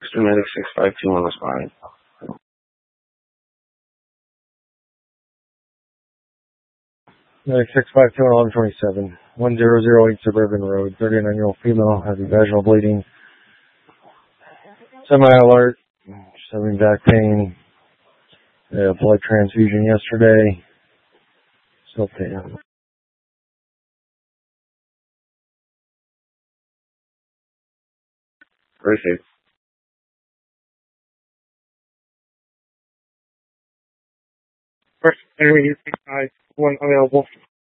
Medic 6521 responding. Medic 652 1127, 1008 Suburban Road, 39-year-old female, having vaginal bleeding, semi-alert, just having back pain, blood transfusion yesterday, still pain. Received. First, enemy 65 1 available.